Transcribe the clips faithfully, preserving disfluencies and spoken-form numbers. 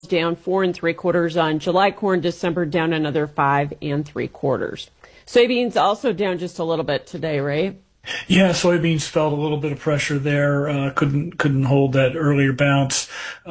down four and three quarters on July corn. December down another five and three quarters. Soybeans also down just a little bit today, right? Yeah, soybeans felt a little bit of pressure there. Uh, couldn't couldn't hold that earlier bounce.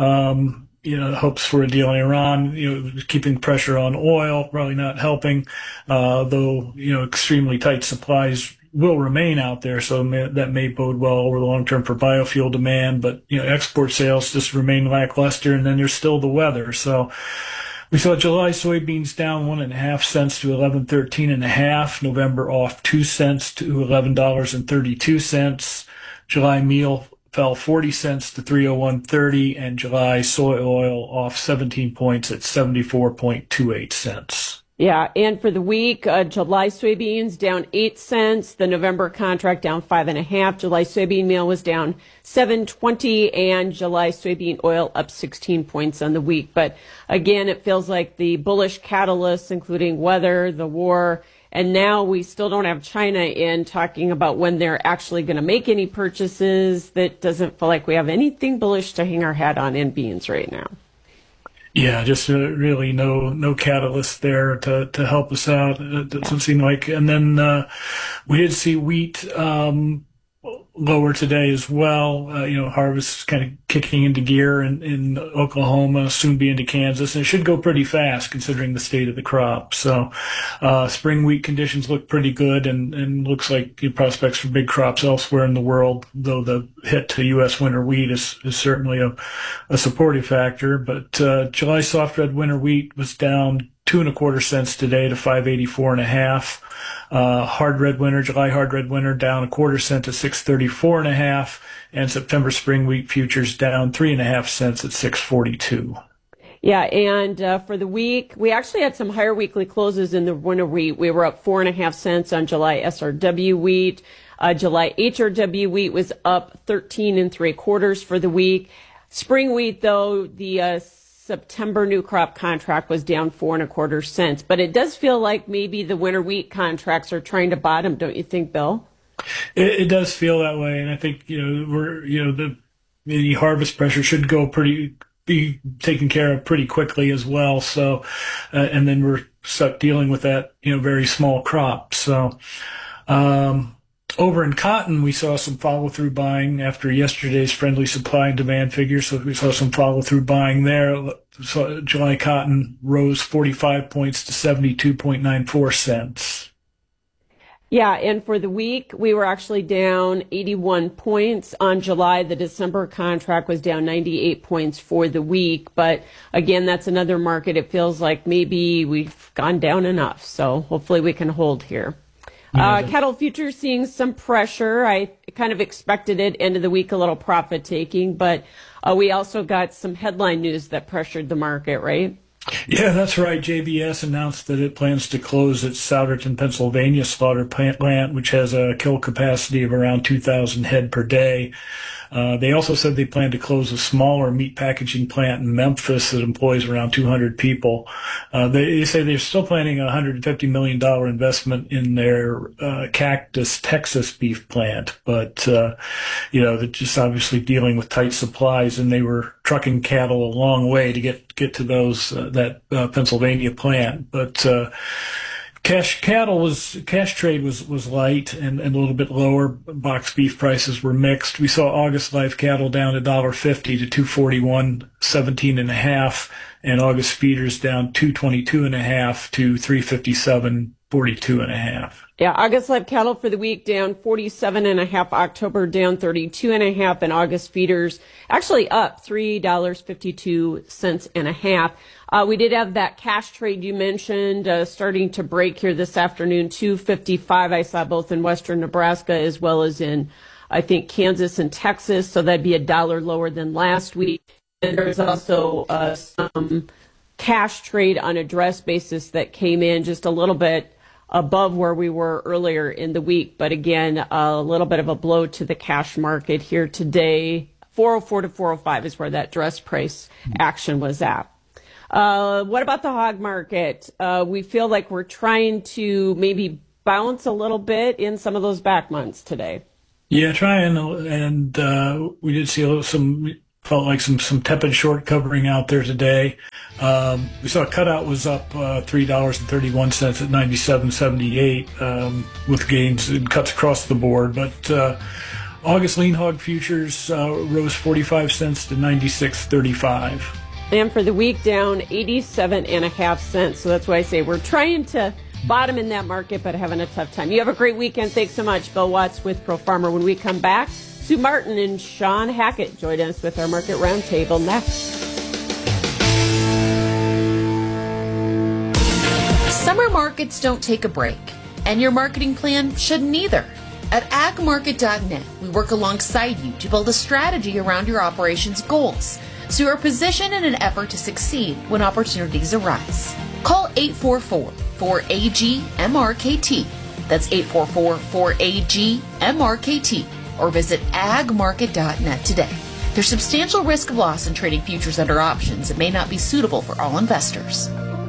Um, you know, hopes for a deal in Iran. You know, keeping pressure on oil, probably not helping. Uh, though you know, extremely tight supplies will remain out there, so may, that may bode well over the long term for biofuel demand. But you know, export sales just remain lackluster, and then there's still the weather. So we saw July soybeans down one and a half cents to eleven thirteen and a half. November off two cents to eleven dollars and thirty two cents. July meal fell forty cents to three oh one thirty, and July soy oil off seventeen points at seventy-four point two eight cents. Yeah, and for the week, uh, July soybeans down eight cents. The November contract down five and a half. July soybean meal was down seven twenty, and July soybean oil up sixteen points on the week. But again, it feels like the bullish catalysts, including weather, the war, and now we still don't have China in talking about when they're actually going to make any purchases. That doesn't feel like we have anything bullish to hang our hat on in beans right now. Yeah, just uh, really no no catalyst there to to help us out. It doesn't seem like. And then uh, we did see wheat um, lower today as well. Uh, you know, harvest kind of kicking into gear in, in Oklahoma, soon be into Kansas, and it should go pretty fast considering the state of the crop. So, uh, spring wheat conditions look pretty good, and, and looks like the prospects for big crops elsewhere in the world, though the hit to U S winter wheat is, is certainly a, a supportive factor. But, uh, July soft red winter wheat was down two and a quarter cents today to five eighty-four and a half. Uh, hard red winter, July hard red winter down a quarter cent to six thirty-four and a half, and September spring wheat futures down three and a half cents at six forty-two. Yeah, and uh, for the week, we actually had some higher weekly closes in the winter wheat. We were up four and a half cents on July S R W wheat. Uh, July H R W wheat was up thirteen and three quarters for the week. Spring wheat, though, the uh, September new crop contract was down four and a quarter cents, but it does feel like maybe the winter wheat contracts are trying to bottom, don't you think, Bill? It, it does feel that way, and I think you know we're you know the the harvest pressure should go pretty be taken care of pretty quickly as well. So, uh, and then we're stuck dealing with that you know very small crop. So. Um, Over in cotton, we saw some follow-through buying after yesterday's friendly supply and demand figures, so we saw some follow-through buying there. So July cotton rose forty-five points to seventy-two point nine four cents. Yeah, and for the week, we were actually down eighty-one points on July. The December contract was down ninety-eight points for the week. But again, that's another market. It feels like maybe we've gone down enough, so hopefully we can hold here. Uh, cattle futures seeing some pressure. I kind of expected it. End of the week, a little profit taking, but uh, we also got some headline news that pressured the market, right? Yeah, that's right. J B S announced that it plans to close its Souderton, Pennsylvania slaughter plant, which has a kill capacity of around two thousand head per day. Uh, they also said they plan to close a smaller meat packaging plant in Memphis that employs around two hundred people. Uh, they, they say they're still planning a one hundred fifty million dollars investment in their uh, Cactus, Texas beef plant. But, uh, you know, they're just obviously dealing with tight supplies, and they were trucking cattle a long way to get, get to those, uh, that uh, Pennsylvania plant. But, uh, Cash cattle was cash trade was was light and, and a little bit lower. Box beef prices were mixed. We saw August live cattle down a dollar fifty to two forty one seventeen and a half, and August feeders down two twenty two and a half to three fifty seven forty two and a half. Yeah, August live cattle for the week down forty-seven and a half, October down thirty-two and a half, and August feeders actually up three dollars and fifty-two cents and a half. Uh, we did have that cash trade you mentioned uh, starting to break here this afternoon, two fifty-five. I saw both in western Nebraska as well as in, I think, Kansas and Texas. So that'd be a dollar lower than last week. And there's also uh, some cash trade on a dress basis that came in just a little bit above where we were earlier in the week. But again, a little bit of a blow to the cash market here today. four oh four to four oh five is where that dress price action was at. Uh, what about the hog market? Uh, we feel like we're trying to maybe bounce a little bit in some of those back months today. Yeah, trying, and uh, we did see a little, some felt like some, some tepid short covering out there today. Um, we saw cutout was up uh, three dollars and thirty-one cents at ninety-seven seventy-eight um, with gains and cuts across the board. But uh, August lean hog futures uh, rose forty-five cents to ninety-six thirty-five. And for the week, down eighty-seven and a half cents. So that's why I say we're trying to bottom in that market, but having a tough time. You have a great weekend. Thanks so much. Bill Watts with Pro Farmer. When we come back, Sue Martin and Sean Hackett join us with our Market Roundtable next. Summer markets don't take a break, and your marketing plan shouldn't either. At ag market dot net, we work alongside you to build a strategy around your operations goals, so you are positioned in an effort to succeed when opportunities arise. Call eight four four, four A G, M R K T. That's eight four four, four A G, M R K T. Or visit ag market dot net today. There's substantial risk of loss in trading futures under options that may not be suitable for all investors.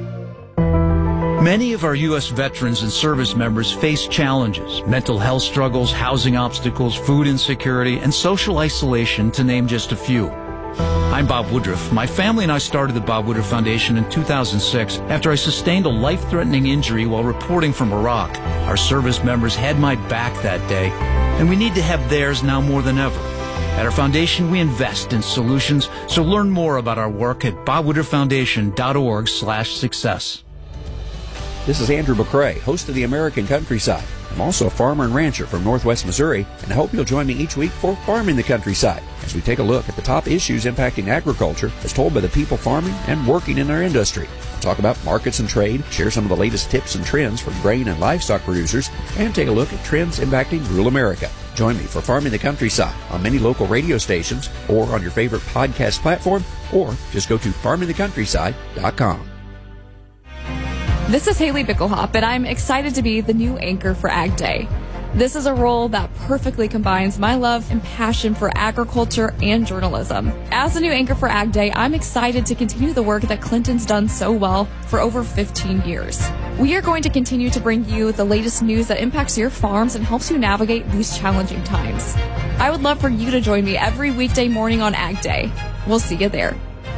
Many of our U S veterans and service members face challenges, mental health struggles, housing obstacles, food insecurity, and social isolation, to name just a few. I'm Bob Woodruff. My family and I started the Bob Woodruff Foundation in two thousand six after I sustained a life-threatening injury while reporting from Iraq. Our service members had my back that day, and we need to have theirs now more than ever. At our foundation, we invest in solutions, so learn more about our work at bob woodruff foundation dot org slash success. This is Andrew McCrae, host of the American Countryside. I'm also a farmer and rancher from Northwest Missouri, and I hope you'll join me each week for Farming the Countryside, as we take a look at the top issues impacting agriculture as told by the people farming and working in our industry. We'll talk about markets and trade, share some of the latest tips and trends for grain and livestock producers, and take a look at trends impacting rural America. Join me for Farming the Countryside on many local radio stations or on your favorite podcast platform, or just go to farming the countryside dot com. This is Haley Bickelhop, and I'm excited to be the new anchor for Ag Day. This is a role that perfectly combines my love and passion for agriculture and journalism. As the new anchor for Ag Day, I'm excited to continue the work that Clinton's done so well for over fifteen years. We are going to continue to bring you the latest news that impacts your farms and helps you navigate these challenging times. I would love for you to join me every weekday morning on Ag Day. We'll see you there.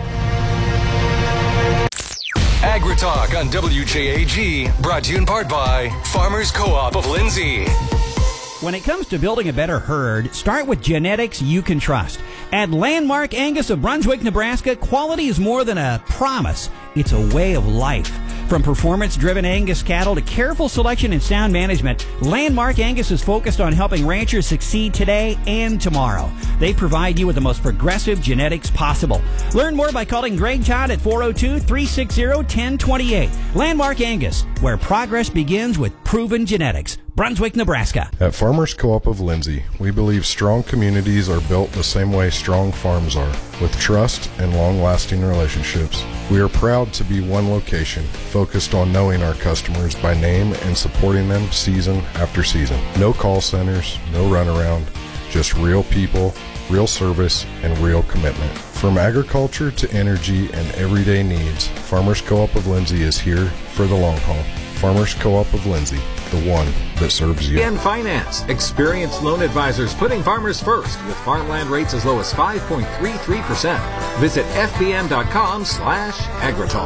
AgriTalk on W J A G, brought to you in part by Farmers Co-op of Lindsay. When it comes to building a better herd, start with genetics you can trust. At Landmark Angus of Brunswick, Nebraska, quality is more than a promise. It's a way of life. From performance-driven Angus cattle to careful selection and sound management, Landmark Angus is focused on helping ranchers succeed today and tomorrow. They provide you with the most progressive genetics possible. Learn more by calling Greg Todd at four oh two, three six zero, one oh two eight. Landmark Angus, where progress begins with proven genetics. Brunswick, Nebraska. At Farmers Co-op of Lindsay, we believe strong communities are built the same way strong farms are, with trust and long-lasting relationships. We are proud to be one location, focused on knowing our customers by name and supporting them season after season. No call centers, no runaround, just real people, real service, and real commitment. From agriculture to energy and everyday needs, Farmers Co-op of Lindsay is here for the long haul. Farmers Co-op of Lindsay, the one that serves you. And Finance, experienced loan advisors putting farmers first with farmland rates as low as five point three three percent. Visit f b m dot com slash agritalk.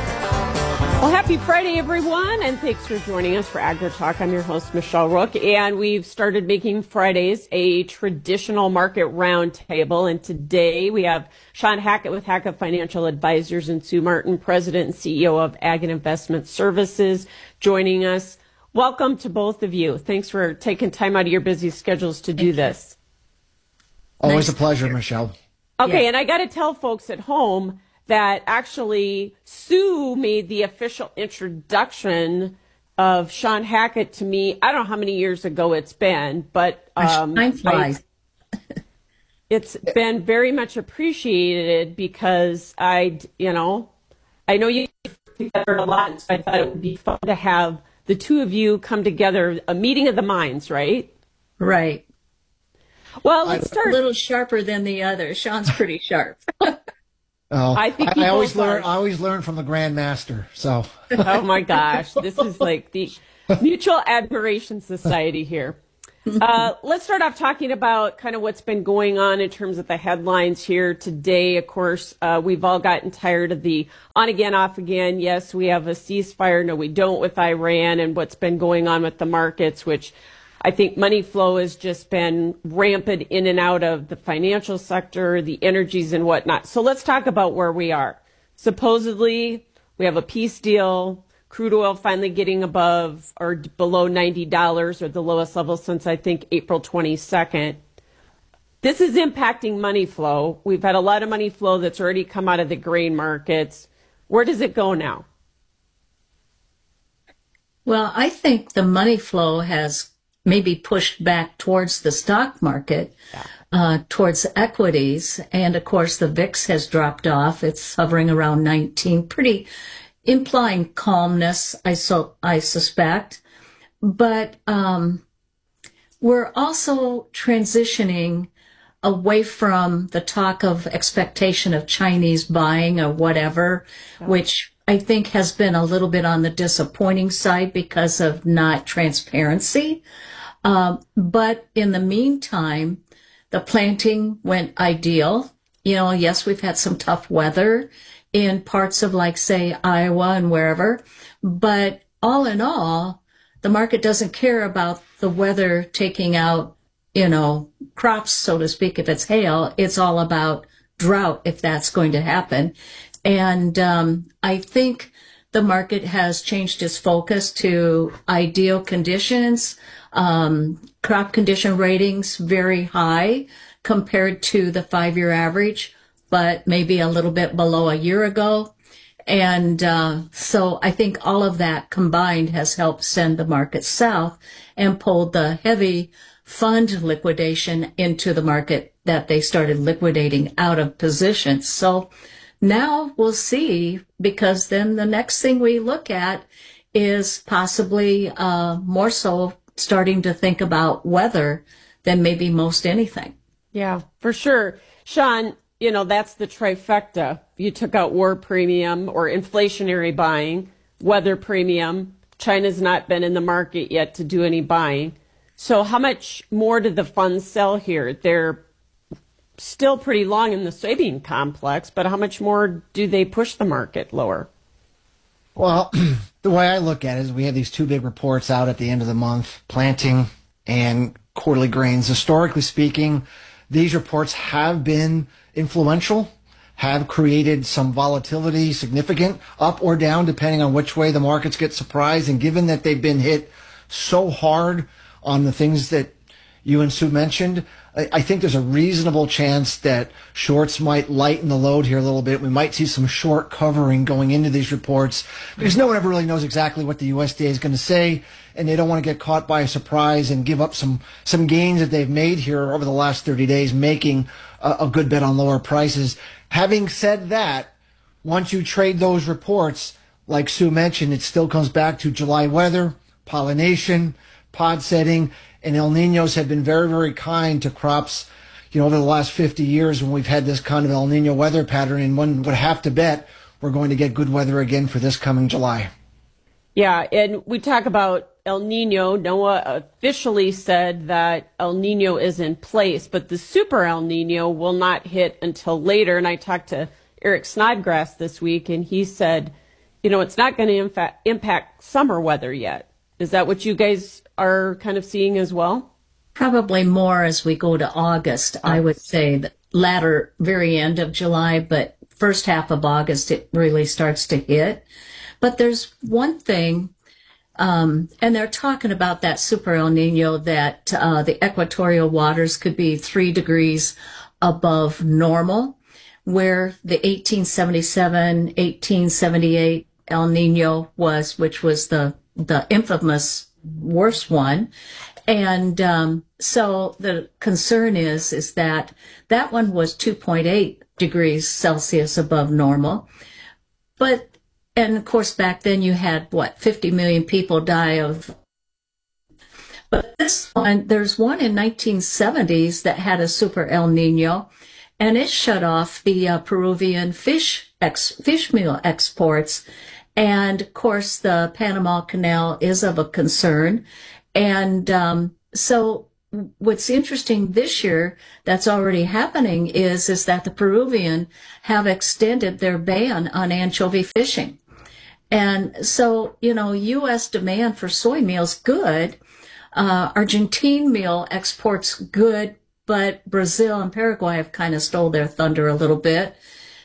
Well, happy Friday, everyone, and thanks for joining us for AgriTalk. I'm your host, Michelle Rook, and we've started making Fridays a traditional market roundtable. And today we have Sean Hackett with Hackett Financial Advisors and Sue Martin, President and C E O of Ag and Investment Services, joining us. Welcome to both of you. Thanks for taking time out of your busy schedules to do this. Always a pleasure, Michelle. Okay, yeah. And I got to tell folks at home that actually Sue made the official introduction of Sean Hackett to me. I don't know how many years ago it's been, but um, time flies. I, it's been very much appreciated because I, you know, I know you get together a lot, so I thought it would be fun to have the two of you come together, a meeting of the minds, right? Right. Well, let's start. A little sharper than the other. Sean's pretty sharp. Oh, I think I, I always are. learn. I always learn from the Grandmaster. So. Oh my gosh, this is like the Mutual Admiration Society here. uh, let's start off talking about kind of what's been going on in terms of the headlines here today. Of course, uh, we've all gotten tired of the on again, off again. Yes, we have a ceasefire. No, we don't with Iran, and what's been going on with the markets, which I think money flow has just been rampant in and out of the financial sector, the energies and whatnot. So let's talk about where we are. Supposedly, we have a peace deal. Crude oil finally getting above or below ninety dollars, or the lowest level since, I think, April twenty-second. This is impacting money flow. We've had a lot of money flow that's already come out of the grain markets. Where does it go now? Well, I think the money flow has maybe pushed back towards the stock market, yeah. uh, towards equities. And, of course, the V I X has dropped off. It's hovering around nineteen, pretty implying calmness, I so I suspect, but um, we're also transitioning away from the talk of expectation of Chinese buying or whatever, yeah. which I think has been a little bit on the disappointing side because of not transparency. Um, but in the meantime, the planting went ideal. You know, yes, we've had some tough weather in parts of, like, say, Iowa and wherever. But all in all, the market doesn't care about the weather taking out, you know, crops, so to speak, if it's hail. It's all about drought, if that's going to happen. And um, I think the market has changed its focus to ideal conditions, um, crop condition ratings very high compared to the five-year average, but maybe a little bit below a year ago. And uh, so I think all of that combined has helped send the market south and pulled the heavy fund liquidation into the market that they started liquidating out of positions. So now we'll see, because then the next thing we look at is possibly uh, more so starting to think about weather than maybe most anything. Yeah, for sure. Sean, you know, that's the trifecta. You took out war premium or inflationary buying, weather premium. China's not been in the market yet to do any buying. So how much more did the funds sell here? They're still pretty long in the soybean complex, but how much more do they push the market lower? Well, the way I look at it is we had these two big reports out at the end of the month, planting and quarterly grains. Historically speaking, these reports have been influential, have created some volatility, significant up or down, depending on which way the markets get surprised. And given that they've been hit so hard on the things that you and Sue mentioned, I think there's a reasonable chance that shorts might lighten the load here a little bit. We might see some short covering going into these reports because no one ever really knows exactly what the U S D A is going to say, and they don't want to get caught by a surprise and give up some, some gains that they've made here over the last thirty days, making a, a good bet on lower prices. Having said that, once you trade those reports, like Sue mentioned, it still comes back to July weather, pollination, pod setting, and El Niños have been very, very kind to crops, you know, over the last fifty years when we've had this kind of El Niño weather pattern, and one would have to bet we're going to get good weather again for this coming July. Yeah, and we talk about El Niño. NOAA officially said that El Niño is in place, but the super El Niño will not hit until later. And I talked to Eric Snodgrass this week, and he said, you know, it's not going to infa- impact summer weather yet. Is that what you guys are kind of seeing as well? Probably more as we go to August. I would say the latter, very end of July, but first half of August, it really starts to hit. But there's one thing, um, and they're talking about that super El Nino, that uh, the equatorial waters could be three degrees above normal, where the eighteen seventy-seven, eighteen seventy-eight El Nino was, which was the the infamous worst one. And um, so the concern is, is that that one was two point eight degrees Celsius above normal. But, and of course, back then you had, what, fifty million people die of. But this one, there's one in nineteen seventies that had a super El Nino, and it shut off the uh, Peruvian fish ex, fish meal exports. And, of course, the Panama Canal is of a concern. And um, so what's interesting this year that's already happening is, is that the Peruvian have extended their ban on anchovy fishing. And so, you know, U S demand for soy meal's good. Uh, Argentine meal exports good, but Brazil and Paraguay have kind of stole their thunder a little bit.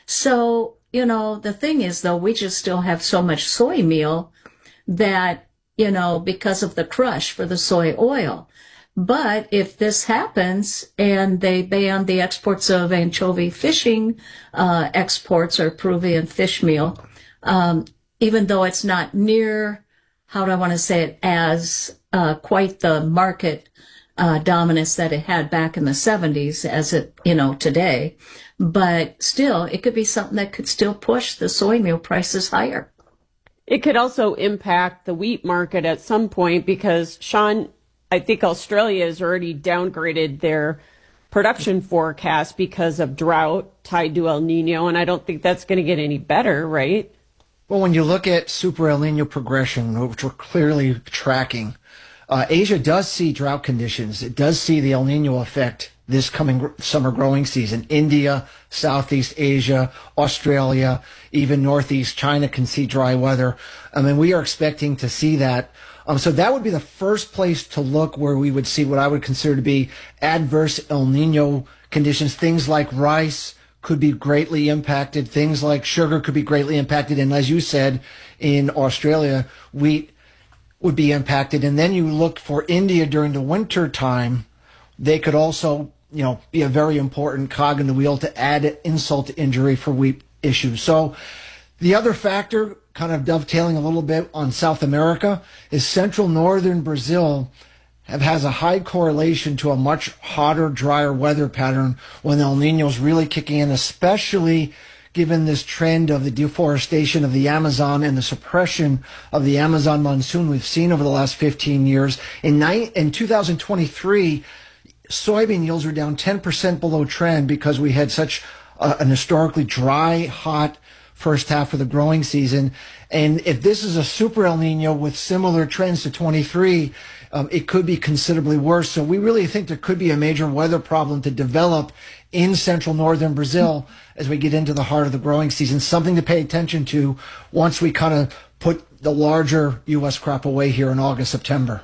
So, you know, the thing is, though, we just still have so much soy meal that, you know, because of the crush for the soy oil. But if this happens and they ban the exports of anchovy fishing uh, exports or Peruvian fish meal, um, even though it's not near, how do I want to say it, as uh, quite the market uh, dominance that it had back in the seventies as it, you know, today. But still, it could be something that could still push the soy meal prices higher. It could also impact the wheat market at some point because, Sean, I think Australia has already downgraded their production forecast because of drought tied to El Nino, and I don't think that's going to get any better, right? Well, when you look at Super El Nino progression, which we're clearly tracking, uh, Asia does see drought conditions. It does see the El Nino effect this coming gr- summer growing season. India, Southeast Asia, Australia, even Northeast China can see dry weather. I mean, we are expecting to see that. Um, so that would be the first place to look where we would see what I would consider to be adverse El Nino conditions. Things like rice could be greatly impacted. Things like sugar could be greatly impacted. And as you said, in Australia, wheat would be impacted. And then you look for India during the winter time. They could also, you know, be a very important cog in the wheel to add insult to injury for wheat issues. So the other factor, kind of dovetailing a little bit on South America, is central northern Brazil have, has a high correlation to a much hotter, drier weather pattern when El Nino is really kicking in, especially given this trend of the deforestation of the Amazon and the suppression of the Amazon monsoon we've seen over the last fifteen years. In, ni- in two thousand twenty-three, soybean yields were down ten percent below trend because we had such uh, an historically dry, hot first half of the growing season. And if this is a super El Nino with similar trends to twenty-three, um, it could be considerably worse. So we really think there could be a major weather problem to develop in central northern Brazil as we get into the heart of the growing season, something to pay attention to once we kind of put the larger U S crop away here in August, September.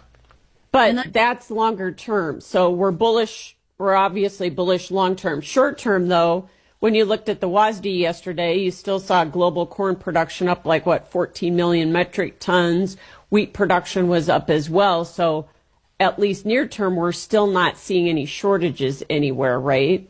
But that's longer term. So we're bullish. We're obviously bullish long term. Short term, though, when you looked at the W A S D yesterday, you still saw global corn production up like, what, fourteen million metric tons. Wheat production was up as well. So at least near term, we're still not seeing any shortages anywhere, right?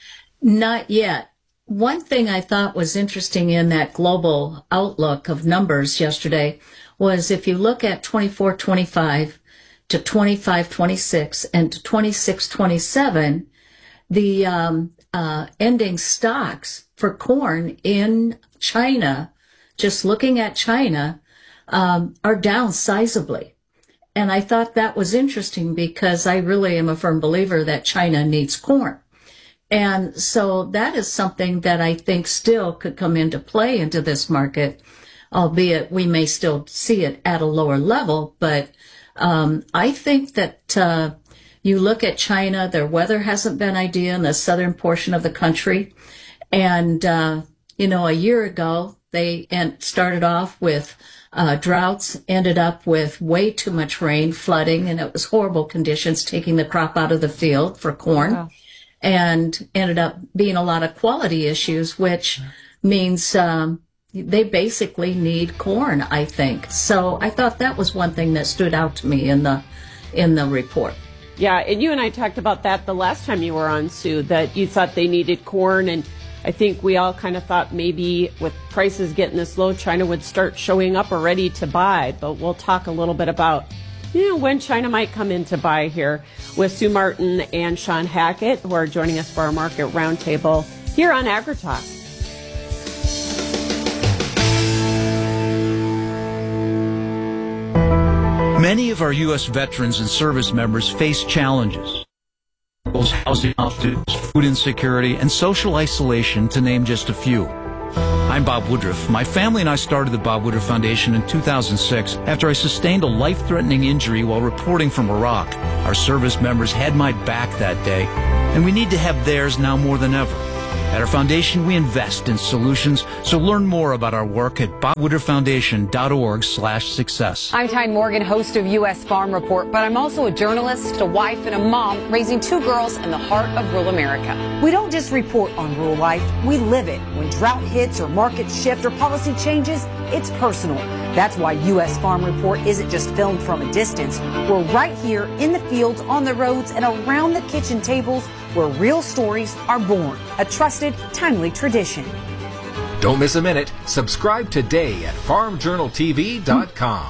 Not yet. One thing I thought was interesting in that global outlook of numbers yesterday was if you look at twenty-four twenty-five to twenty-five twenty-six and to twenty-six twenty-seven, the um, uh, ending stocks for corn in China, just looking at China, um, are down sizably. And I thought that was interesting because I really am a firm believer that China needs corn. And so that is something that I think still could come into play into this market, albeit we may still see it at a lower level. But um, I think that uh, you look at China, their weather hasn't been ideal in the southern portion of the country. And, uh, you know, a year ago, they started off with uh, droughts, ended up with way too much rain, flooding, and it was horrible conditions, taking the crop out of the field for corn. Wow. And ended up being a lot of quality issues, which means um, they basically need corn, I think. So I thought that was one thing that stood out to me in the in the report. Yeah, and you and I talked about that the last time you were on, Sue, that you thought they needed corn. And I think we all kind of thought maybe with prices getting this low, China would start showing up or ready to buy. But we'll talk a little bit about you know, when China might come in to buy here with Sue Martin and Sean Hackett, who are joining us for our Market Roundtable here on AgriTalk. Many of our U S veterans and service members face challenges. Housing obstacles, food insecurity, and social isolation, to name just a few. I'm Bob Woodruff. My family and I started the Bob Woodruff Foundation in two thousand six after I sustained a life-threatening injury while reporting from Iraq. Our service members had my back that day, and we need to have theirs now more than ever. At our foundation, we invest in solutions, so learn more about our work at bob woodruff foundation dot org slash success. I'm Tyne Morgan, host of U S Farm Report, but I'm also a journalist, a wife, and a mom raising two girls in the heart of rural America. We don't just report on rural life, we live it. When drought hits or markets shift or policy changes, it's personal. That's why U S Farm Report isn't just filmed from a distance. We're right here in the fields, on the roads, and around the kitchen tables where real stories are born. A trusted, timely tradition. Don't miss a minute. Subscribe today at farm journal t v dot com.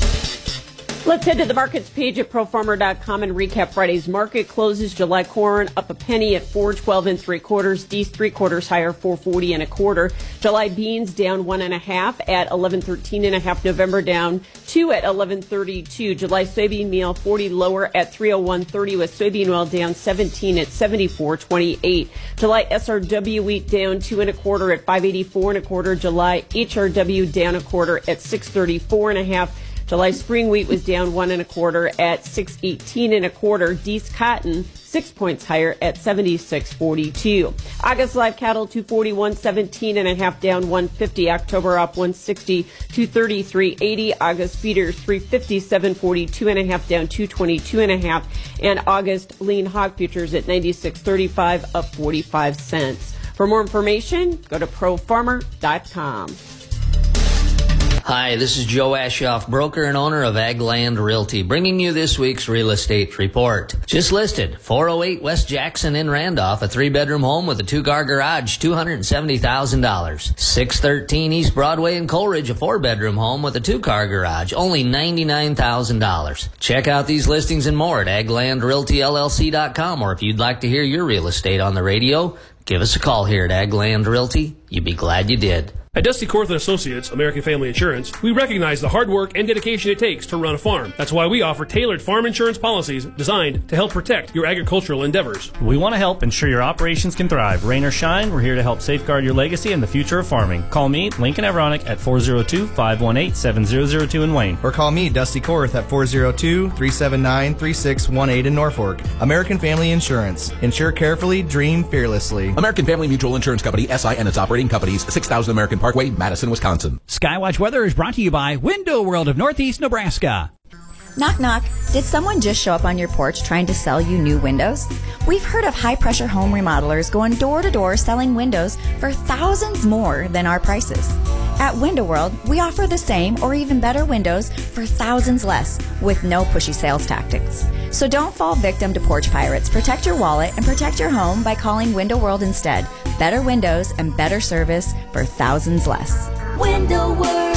Let's head to the markets page at pro farmer dot com and recap Friday's market closes. July corn up a penny at four twelve and three quarters. D's three quarters higher, four forty and a quarter. July beans down one and a half at eleven thirteen and a half. November down two at eleven thirty-two. July soybean meal forty lower at three oh one thirty, with soybean oil down seventeen at seventy-four twenty-eight. July S R W wheat down two and a quarter at five eighty-four and a quarter. July H R W down a quarter at six thirty-four and a half. July spring wheat was down one and a quarter at six eighteen and a quarter. D's cotton six points higher at seventy-six forty-two. August live cattle two forty-one seventeen and a half down one fifty. October up one sixty two thirty-three eighty. August feeders three fifty-seven forty-two and a half down two twenty-two and a half. And August lean hog futures at ninety-six thirty-five up forty-five cents. For more information, go to pro farmer dot com. Hi, this is Joe Ashoff, broker and owner of Agland Realty, bringing you this week's real estate report. Just listed, four oh eight West Jackson in Randolph, a three-bedroom home with a two-car garage, two hundred seventy thousand dollars. six thirteen East Broadway in Coleridge, a four-bedroom home with a two-car garage, only ninety-nine thousand dollars. Check out these listings and more at ag land realty l l c dot com, or if you'd like to hear your real estate on the radio, give us a call here at Agland Realty. You'd be glad you did. At Dusty Korth and Associates, American Family Insurance, we recognize the hard work and dedication it takes to run a farm. That's why we offer tailored farm insurance policies designed to help protect your agricultural endeavors. We want to help ensure your operations can thrive. Rain or shine, we're here to help safeguard your legacy and the future of farming. Call me, Lincoln Avronic, at four oh two, five one eight, seven zero zero two in Wayne. Or call me, Dusty Korth, at four oh two, three seven nine, three six one eight in Norfolk. American Family Insurance. Insure carefully, dream fearlessly. American Family Mutual Insurance Company, S I and its operating companies, six thousand American Parkway, Madison, Wisconsin. Skywatch Weather is brought to you by Window World of Northeast Nebraska. Knock, knock. Did someone just show up on your porch trying to sell you new windows? We've heard of high-pressure home remodelers going door-to-door selling windows for thousands more than our prices. At Window World, we offer the same or even better windows for thousands less with no pushy sales tactics. So don't fall victim to porch pirates. Protect your wallet and protect your home by calling Window World instead. Better windows and better service for thousands less. Window World.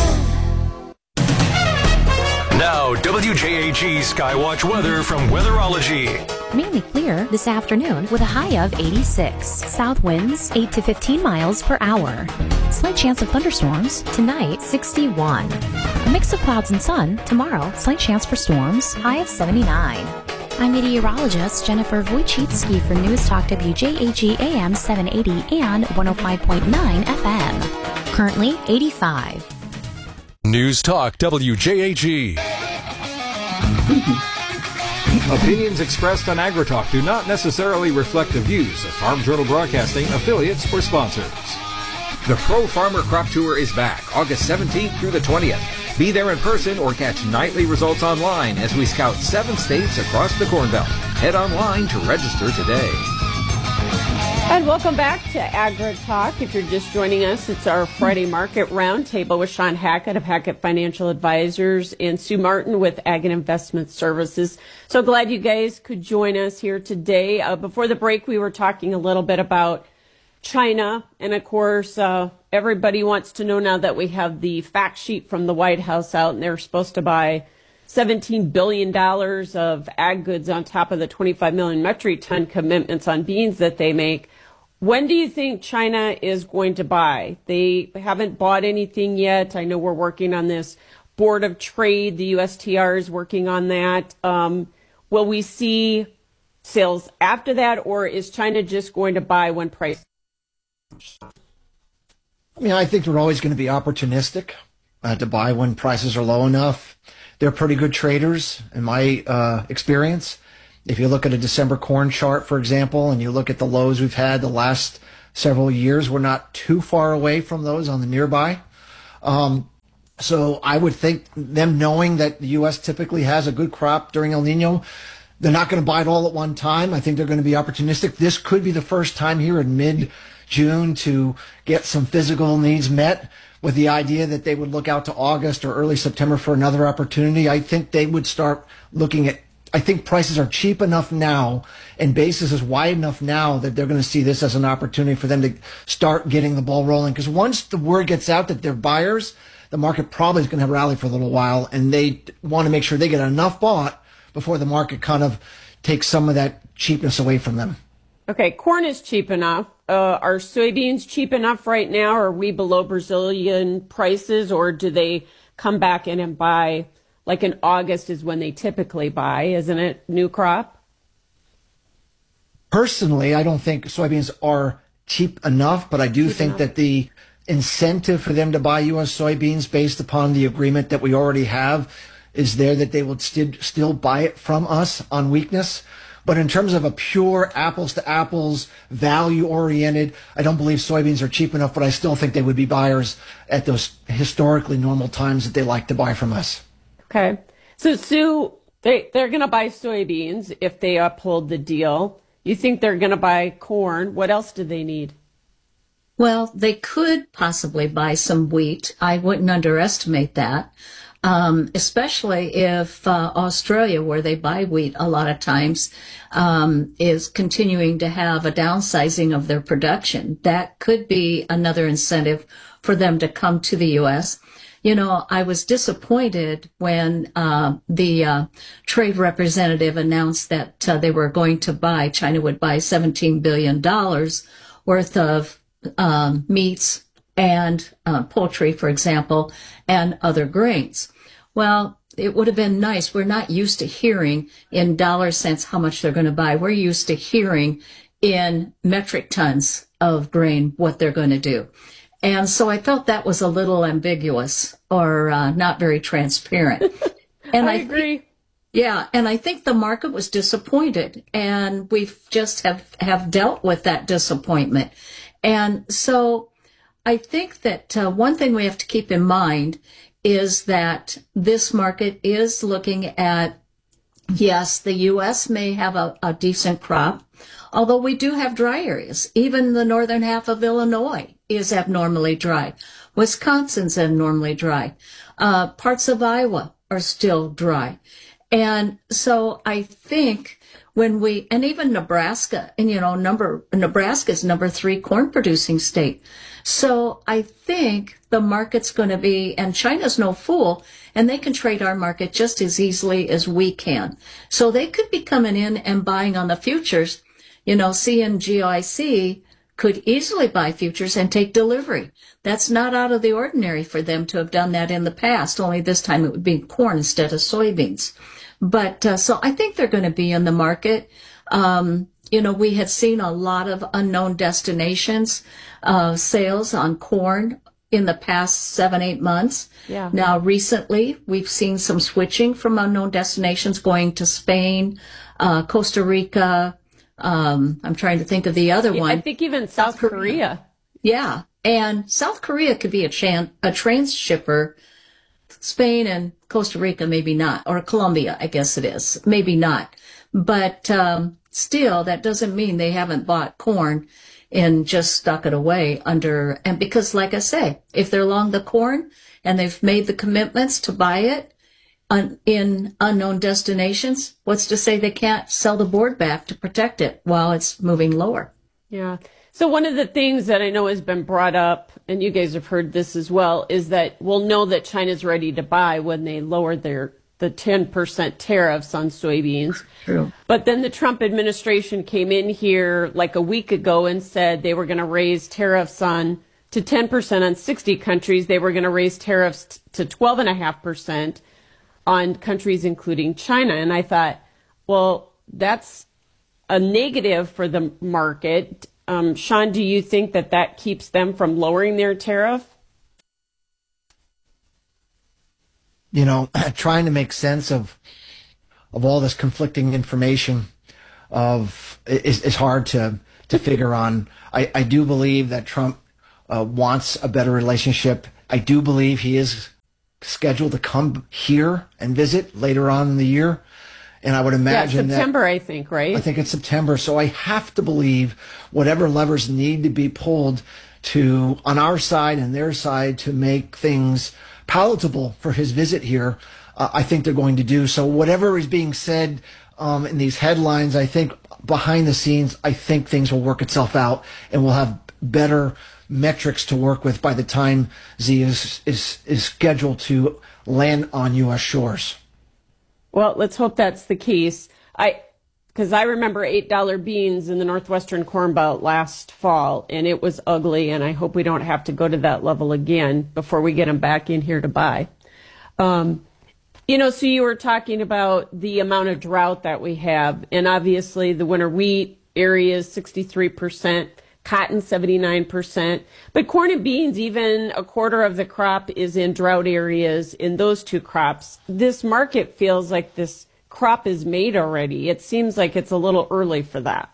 Now, W J A G Skywatch weather from Weatherology. Mainly clear this afternoon with a high of eighty-six. South winds eight to fifteen miles per hour. Slight chance of thunderstorms tonight, sixty-one. A mix of clouds and sun tomorrow. Slight chance for storms, high of seventy-nine. I'm meteorologist Jennifer Wojcicki for News Talk W J A G A M seven eighty and one oh five point nine F M. Currently eighty-five. News Talk W J A G. Opinions expressed on AgriTalk do not necessarily reflect the views of Farm Journal Broadcasting, affiliates, or sponsors. The Pro Farmer Crop Tour is back August seventeenth through the twentieth. Be there in person or catch nightly results online as we scout seven states across the Corn Belt. Head online to register today. And welcome back to AgriTalk. If you're just joining us, it's our Friday Market Roundtable with Sean Hackett of Hackett Financial Advisors and Sue Martin with Ag and Investment Services. So glad you guys could join us here today. Uh, before the break, we were talking a little bit about China. And of course, uh, everybody wants to know now that we have the fact sheet from the White House out and they're supposed to buy seventeen billion dollars of ag goods on top of the twenty-five million metric ton commitments on beans that they make. When do you think China is going to buy? They haven't bought anything yet. I know we're working on this Board of Trade. The U S T R is working on that. Um, will we see sales after that, or is China just going to buy when price? I mean, I think they're always going to be opportunistic uh, to buy when prices are low enough. They're pretty good traders, in my uh, experience. If you look at a December corn chart, for example, and you look at the lows we've had the last several years, we're not too far away from those on the nearby. Um, so I would think them knowing that the U S typically has a good crop during El Nino, they're not going to buy it all at one time. I think they're going to be opportunistic. This could be the first time here in mid-June to get some physical needs met, with the idea that they would look out to August or early September for another opportunity. I think they would start looking at, I think prices are cheap enough now and basis is wide enough now that they're going to see this as an opportunity for them to start getting the ball rolling. Because once the word gets out that they're buyers, the market probably is going to rally for a little while, and they want to make sure they get enough bought before the market kind of takes some of that cheapness away from them. Okay, corn is cheap enough. Uh, are soybeans cheap enough right now? Are we below Brazilian prices, or do they come back in and buy, like in August is when they typically buy, isn't it, new crop? Personally, I don't think soybeans are cheap enough, but I do cheap think enough. that the incentive for them to buy U S soybeans based upon the agreement that we already have is there, that they would st- still buy it from us on weakness. But in terms of a pure apples to apples, value oriented, I don't believe soybeans are cheap enough, but I still think they would be buyers at those historically normal times that they like to buy from us. Okay. So Sue, they, they're going to buy soybeans if they uphold the deal. You think they're going to buy corn. What else do they need? Well, they could possibly buy some wheat. I wouldn't underestimate that. Um, especially if uh, Australia, where they buy wheat a lot of times, um, is continuing to have a downsizing of their production. That could be another incentive for them to come to the U S. You know, I was disappointed when uh, the uh, trade representative announced that uh, they were going to buy, China would buy seventeen billion dollars worth of um, meats and uh, poultry, for example, and other grains. Well, it would have been nice. We're not used to hearing in dollar cents how much they're going to buy. We're used to hearing in metric tons of grain what they're going to do. And so I felt that was a little ambiguous or uh, not very transparent. And I, I agree. Think, yeah, and I think the market was disappointed, and we've just have, have dealt with that disappointment. And so I think that uh, one thing we have to keep in mind is that this market is looking at, yes, the U S may have a, a decent crop, although we do have dry areas. Even the northern half of Illinois is abnormally dry. Wisconsin's abnormally dry. Uh, parts of Iowa are still dry. And so I think when we, and even Nebraska, and you know, number, Nebraska's number three corn producing state. So I think the market's going to be, and China's no fool, and they can trade our market just as easily as we can. So they could be coming in and buying on the futures. You know, C N G I C could easily buy futures and take delivery. That's not out of the ordinary for them to have done that in the past, only this time it would be corn instead of soybeans. But uh, so I think they're going to be in the market. Um, you know, we had seen a lot of unknown destinations uh, sales on corn in the past seven, eight months. Yeah. Now, recently, we've seen some switching from unknown destinations going to Spain, uh, Costa Rica. Um, I'm trying to think of the other yeah, one. I think even South, South Korea. Korea. Yeah. And South Korea could be a, chan- a transshipper. Spain and Costa Rica, maybe not. Or Colombia, I guess it is. Maybe not. But um, still, that doesn't mean they haven't bought corn and just stuck it away under. And because, like I say, if they're along the corn and they've made the commitments to buy it un- in unknown destinations, what's to say they can't sell the board back to protect it while it's moving lower? Yeah. So one of the things that I know has been brought up, and you guys have heard this as well, is that we'll know that China's ready to buy when they lower their the ten percent tariffs on soybeans. True. But then the Trump administration came in here like a week ago and said they were going to raise tariffs on to ten percent on sixty countries. They were going to raise tariffs to twelve point five percent on countries including China. And I thought, well, that's a negative for the market. Um, Sean, do you think that that keeps them from lowering their tariff? You know, trying to make sense of of all this conflicting information of is, is hard to to figure on. I, I do believe that Trump uh, wants a better relationship. I do believe he is scheduled to come here and visit later on in the year. And I would imagine yeah, September, that, I think, right? I think it's September. So I have to believe whatever levers need to be pulled to, on our side and their side, to make things palatable for his visit here, uh, I think they're going to do. So whatever is being said um, in these headlines, I think behind the scenes, I think things will work itself out and we'll have better metrics to work with by the time Z is, is, is scheduled to land on U S shores. Well, let's hope that's the case. I, because I remember eight dollar beans in the Northwestern Corn Belt last fall, and it was ugly, and I hope we don't have to go to that level again before we get them back in here to buy. Um, you know, so you were talking about the amount of drought that we have, and obviously the winter wheat area is sixty-three percent, cotton seventy-nine percent, but corn and beans, even a quarter of the crop is in drought areas in those two crops. This market feels like this crop is made already. It seems like it's a little early for that.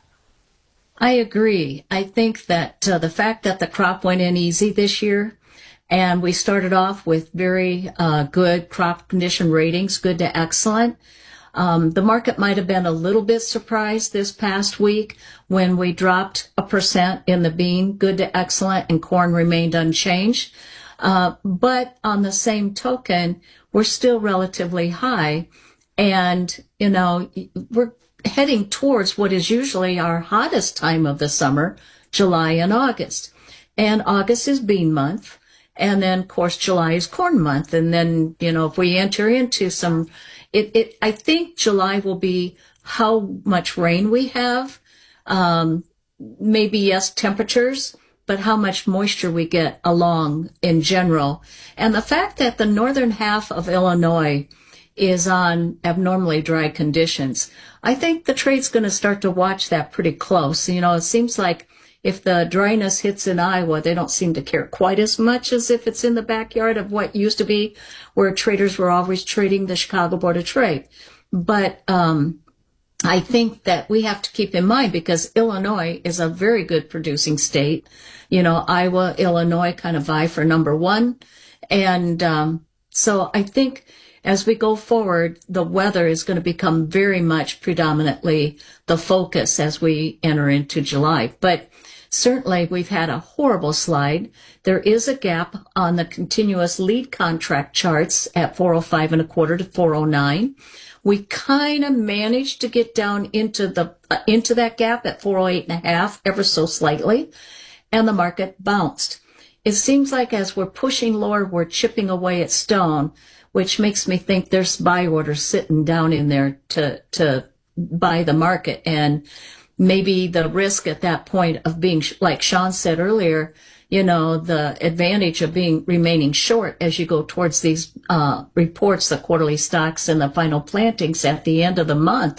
I agree. I think that uh, the fact that the crop went in easy this year, and we started off with very uh, good crop condition ratings, good to excellent. Um, the market might have been a little bit surprised this past week when we dropped a percent in the bean, good to excellent, and corn remained unchanged. Uh, but on the same token, we're still relatively high. And, you know, we're heading towards what is usually our hottest time of the summer, July and August. And August is bean month. And then, of course, July is corn month. And then, you know, if we enter into some, it, it I think July will be how much rain we have. Um, maybe, yes, temperatures, but how much moisture we get along in general. And the fact that the northern half of Illinois is on abnormally dry conditions, I think the trade's going to start to watch that pretty close. You know, it seems like if the dryness hits in Iowa, they don't seem to care quite as much as if it's in the backyard of what used to be where traders were always trading the Chicago Board of Trade. But um, I think that we have to keep in mind, because Illinois is a very good producing state. You know, Iowa, Illinois kind of vie for number one. And um, so I think as we go forward, the weather is going to become very much predominantly the focus as we enter into July. But certainly we've had a horrible slide. There is a gap on the continuous lead contract charts at four oh five and a quarter to four oh nine. We kind of managed to get down into the uh, into that gap at four oh eight and a half, ever so slightly, and the market bounced. It seems like as we're pushing lower, we're chipping away at stone, which makes me think there's buy orders sitting down in there to to buy the market. And maybe the risk at that point of being, like Sean said earlier, you know, the advantage of being remaining short as you go towards these uh reports, the quarterly stocks and the final plantings at the end of the month,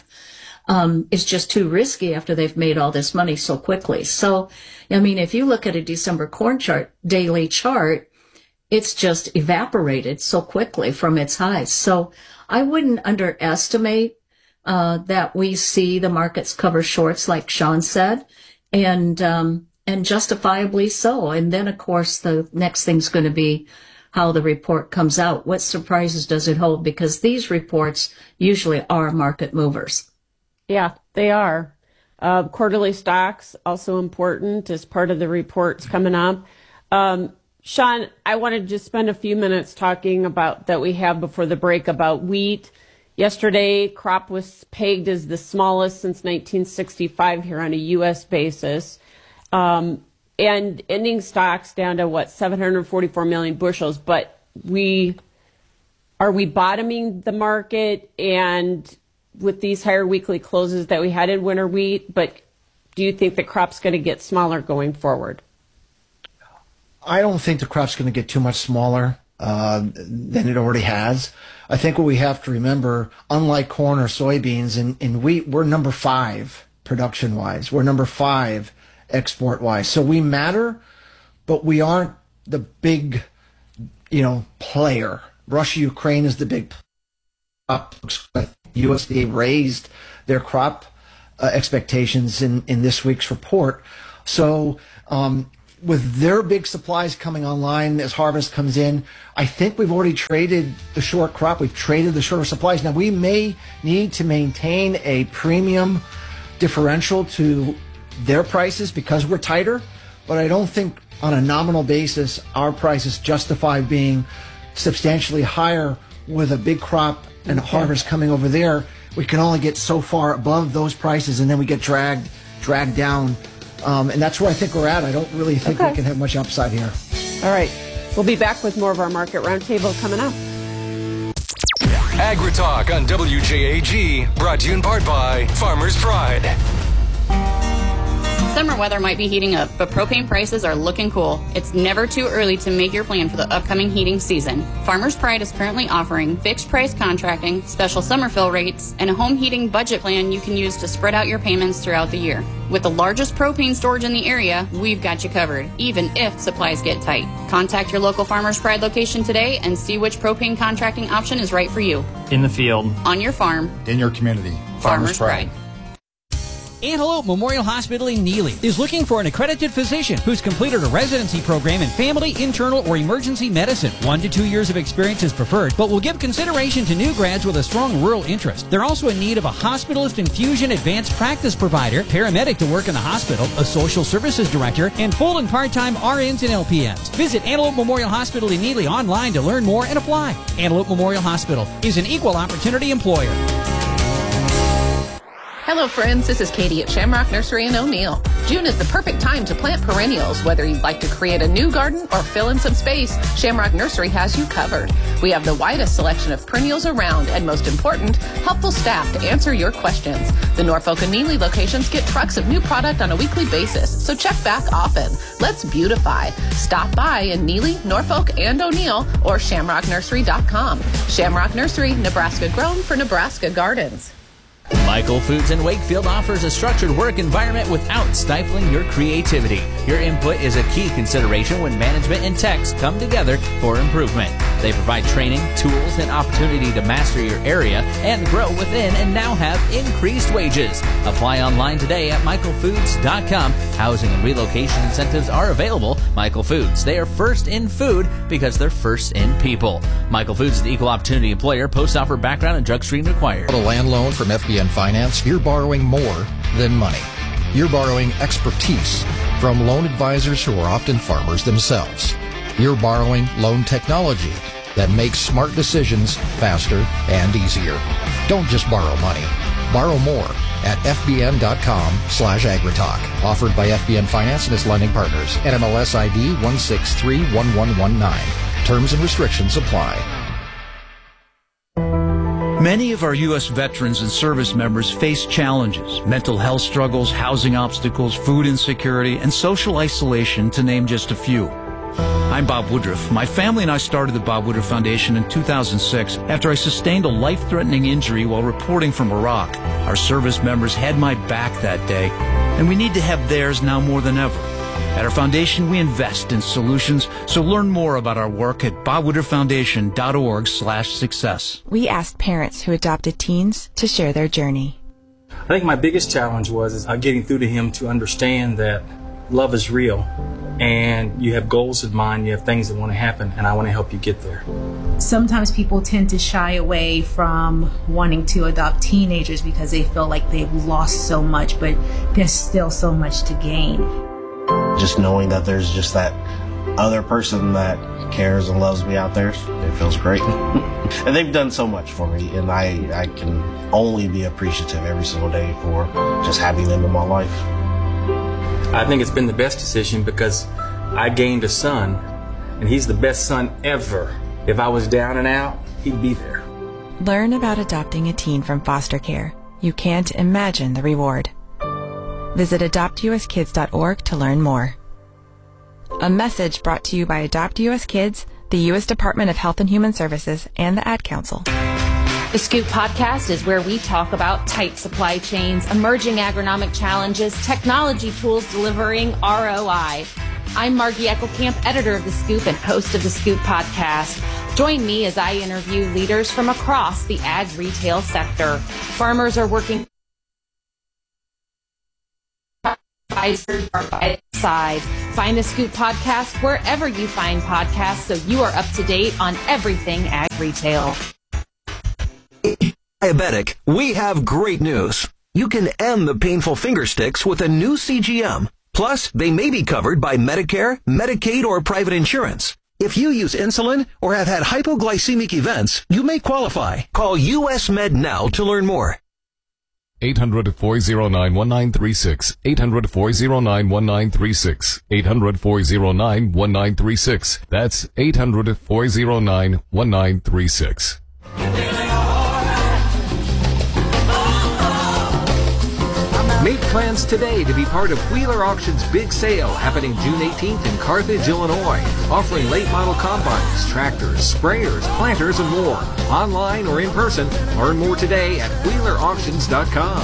um, is just too risky after they've made all this money so quickly. So, I mean, if you look at a December corn chart, daily chart, it's just evaporated so quickly from its highs. So I wouldn't underestimate uh, that we see the markets cover shorts, like Sean said, and um, and justifiably so. And then, of course, the next thing's going to be how the report comes out. What surprises does it hold? Because these reports usually are market movers. Yeah, they are. Uh, quarterly stocks, also important as part of the reports coming up. Um, Sean, I want to just spend a few minutes talking about that we have before the break about wheat. Yesterday, crop was pegged as the smallest since nineteen sixty-five here on a U S basis. Um, and ending stocks down to, what, seven hundred forty-four million bushels. But we are we bottoming the market, and with these higher weekly closes that we had in winter wheat, but do you think the crop's going to get smaller going forward? I don't think the crop's going to get too much smaller uh, than it already has. I think what we have to remember, unlike corn or soybeans, in, in wheat, we're number five production-wise. We're number five export-wise. So we matter, but we aren't the big, you know, player. Russia, Ukraine is the big up. U S D A raised their crop uh, expectations in, in this week's report. So um, with their big supplies coming online as harvest comes in, I think we've already traded the short crop. We've traded the shorter supplies. Now, we may need to maintain a premium differential to their prices because we're tighter, but I don't think on a nominal basis our prices justify being substantially higher with a big crop and a harvest coming over there. We can only get so far above those prices, and then we get dragged dragged down. Um, and that's where I think we're at. I don't really think Okay. we can have much upside here. All right. We'll be back with more of our Market Roundtable coming up. AgriTalk on W J A G, brought to you in part by Farmers Pride. Summer weather might be heating up, but propane prices are looking cool. It's never too early to make your plan for the upcoming heating season. Farmers Pride is currently offering fixed price contracting, special summer fill rates, and a home heating budget plan you can use to spread out your payments throughout the year. With the largest propane storage in the area, we've got you covered, even if supplies get tight. Contact your local Farmers Pride location today and see which propane contracting option is right for you. In the field. On your farm. In your community. Farmers Pride. Antelope Memorial Hospital in Neely is looking for an accredited physician who's completed a residency program in family, internal, or emergency medicine. One to two years of experience is preferred, but will give consideration to new grads with a strong rural interest. They're also in need of a hospitalist infusion advanced practice provider, paramedic to work in the hospital, a social services director, and full and part-time R Ns and L P Ns. Visit Antelope Memorial Hospital in Neely online to learn more and apply. Antelope Memorial Hospital is an equal opportunity employer. Hello friends, this is Katie at Shamrock Nursery in O'Neill. June is the perfect time to plant perennials. Whether you'd like to create a new garden or fill in some space, Shamrock Nursery has you covered. We have the widest selection of perennials around and, most important, helpful staff to answer your questions. The Norfolk and Neely locations get trucks of new product on a weekly basis, so check back often. Let's beautify. Stop by in Neely, Norfolk, and O'Neill or shamrock nursery dot com. Shamrock Nursery, Nebraska grown for Nebraska gardens. Michael Foods in Wakefield offers a structured work environment without stifling your creativity. Your input is a key consideration when management and techs come together for improvement. They provide training, tools, and opportunity to master your area and grow within, and now have increased wages. Apply online today at michael foods dot com. Housing and relocation incentives are available. Michael Foods, they are first in food because they're first in people. Michael Foods is the equal opportunity employer. Post-offer background and drug screening required. A land loan from F B N Finance, you're borrowing more than money. You're borrowing expertise from loan advisors who are often farmers themselves. You're borrowing loan technology that makes smart decisions faster and easier. Don't just borrow money. Borrow more at F B N dot com slash AgriTalk. Offered by F B N Finance and its lending partners. N M L S I D one six three one one one nine. Terms and restrictions apply. Many of our U S veterans and service members face challenges, mental health struggles, housing obstacles, food insecurity, and social isolation, to name just a few. I'm Bob Woodruff. My family and I started the Bob Woodruff Foundation in two thousand six after I sustained a life-threatening injury while reporting from Iraq. Our service members had my back that day, and we need to have theirs now more than ever. At our foundation, we invest in solutions, so learn more about our work at bob woodruff foundation dot org slash success. We asked parents who adopted teens to share their journey. I think my biggest challenge was is, uh, getting through to him to understand that love is real, and you have goals in mind, you have things that want to happen, and I want to help you get there. Sometimes people tend to shy away from wanting to adopt teenagers because they feel like they've lost so much, but there's still so much to gain. Just knowing that there's just that other person that cares and loves me out there, it feels great. And they've done so much for me, and I, I can only be appreciative every single day for just having them in my life. I think it's been the best decision because I gained a son, and he's the best son ever. If I was down and out, he'd be there. Learn about adopting a teen from foster care. You can't imagine the reward. Visit adopt U S kids dot org to learn more. A message brought to you by Adopt U S Kids, the U S Department of Health and Human Services, and the Ad Council. The Scoop Podcast is where we talk about tight supply chains, emerging agronomic challenges, technology tools delivering R O I. I'm Margie Eckelkamp, editor of The Scoop and host of The Scoop Podcast. Join me as I interview leaders from across the ag retail sector. Farmers are working advisors are by the side. Find The Scoop Podcast wherever you find podcasts so you are up to date on everything ag retail. Diabetic, we have great news. You can end the painful finger sticks with a new C G M. Plus, they may be covered by Medicare, Medicaid, or private insurance. If you use insulin or have had hypoglycemic events, you may qualify. Call U S Med now to learn more. eight hundred, four oh nine, one nine three six. eight hundred, four oh nine, one nine three six. eight hundred, four oh nine, one nine three six. That's eight hundred, four oh nine, one nine three six. Make plans today to be part of Wheeler Auction's big sale happening June eighteenth in Carthage, Illinois, offering late model combines, tractors, sprayers, planters, and more. Online or in person, learn more today at wheeler auctions dot com.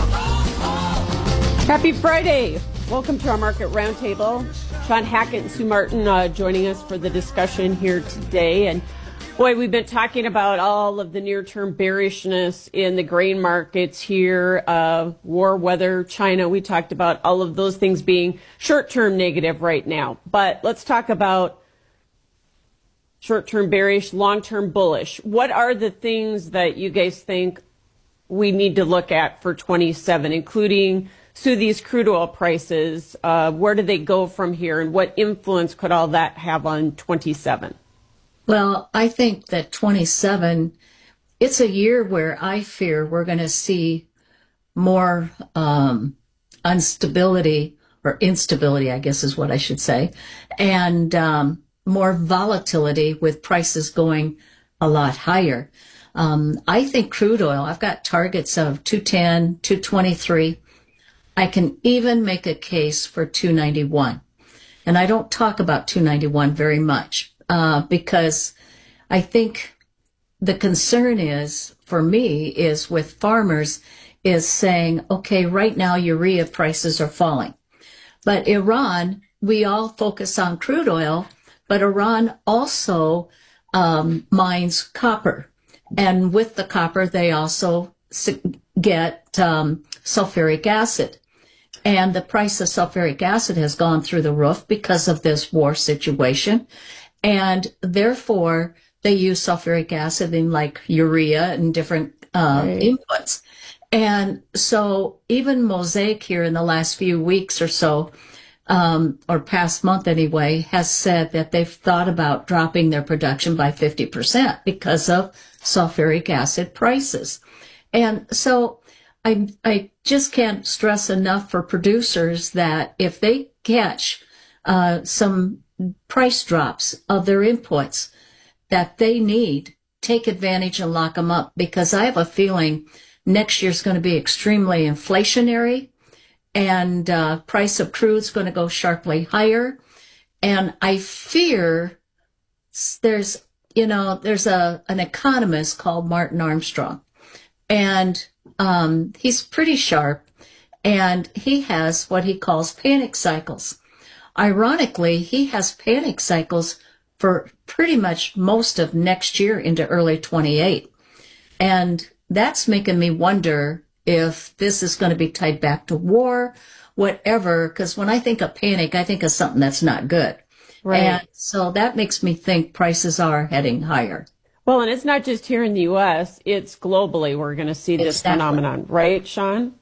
Happy Friday. Welcome to our Market Roundtable. Sean Hackett and Sue Martin uh, joining us for the discussion here today. And boy, we've been talking about all of the near-term bearishness in the grain markets here, uh, war, weather, China. We talked about all of those things being short-term negative right now. But let's talk about short-term bearish, long-term bullish. What are the things that you guys think we need to look at for twenty-seven, including, Sue, these crude oil prices? Uh, where do they go from here, and what influence could all that have on twenty-seven? Well, I think that twenty-seven, it's a year where I fear we're going to see more um, instability, or instability, I guess is what I should say, and um, more volatility with prices going a lot higher. Um, I think crude oil, I've got targets of two ten, two twenty-three. I can even make a case for two ninety-one. And I don't talk about two ninety-one very much. Uh, because I think the concern is, for me, is with farmers, is saying, okay, right now urea prices are falling. But Iran, we all focus on crude oil, but Iran also um, mines copper. And with the copper, they also get um, sulfuric acid. And the price of sulfuric acid has gone through the roof because of this war situation. And therefore, they use sulfuric acid in like urea and different uh, right. inputs. And so even Mosaic here in the last few weeks or so, um, or past month anyway, has said that they've thought about dropping their production by fifty percent because of sulfuric acid prices. And so I, I just can't stress enough for producers that if they catch uh, some price drops of their inputs that they need, take advantage and lock them up, because I have a feeling next year's going to be extremely inflationary, and uh, price of crude is going to go sharply higher. And I fear there's, you know, there's a an economist called Martin Armstrong, and um, he's pretty sharp, and he has what he calls panic cycles. Ironically, he has panic cycles for pretty much most of next year into early twenty-eight. And that's making me wonder if this is going to be tied back to war, whatever, because when I think of panic, I think of something that's not good. Right. And so that makes me think prices are heading higher. Well, and it's not just here in the U S, it's globally we're going to see this Exactly. phenomenon, right, Sean?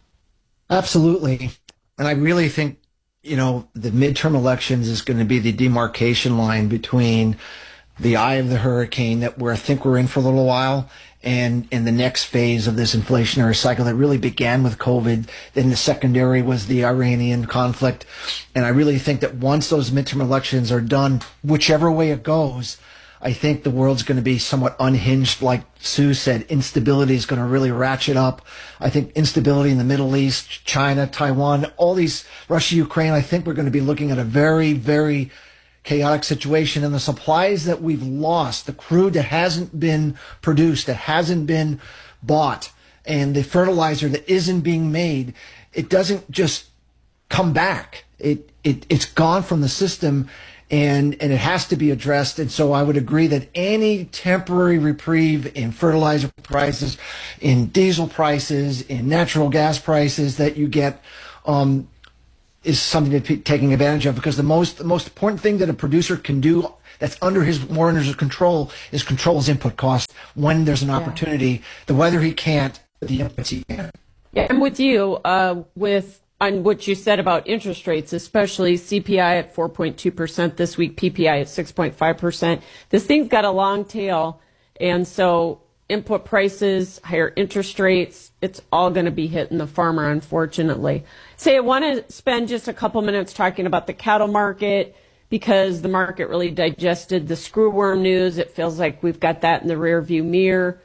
Absolutely. And I really think, you know, the midterm elections is going to be the demarcation line between the eye of the hurricane that we're, I think we're in for a little while, and in the next phase of this inflationary cycle that really began with COVID. Then the secondary was the Iranian conflict. And I really think that once those midterm elections are done, whichever way it goes, I think the world's going to be somewhat unhinged. Like Sue said, instability is going to really ratchet up. I think instability in the Middle East, China, Taiwan, all these, Russia, Ukraine, I think we're going to be looking at a very, very chaotic situation, and the supplies that we've lost, the crude that hasn't been produced, that hasn't been bought, and the fertilizer that isn't being made, it doesn't just come back. It, it, it's gone from the system, and, and it has to be addressed. And so I would agree that any temporary reprieve in fertilizer prices, in diesel prices, in natural gas prices that you get, um, is something to be taking advantage of, because the most, the most important thing that a producer can do that's under his, more under his control is control his input costs when there's an opportunity. Yeah. The weather he can't, the inputs he can. Yeah, I'm with you, uh, with, on what you said about interest rates, especially C P I at four point two percent this week, P P I at six point five percent. This thing's got a long tail, and so input prices, higher interest rates, it's all going to be hitting the farmer, unfortunately. Say, I want to spend just a couple minutes talking about the cattle market, because the market really digested the screwworm news. It feels like we've got that in the rearview mirror.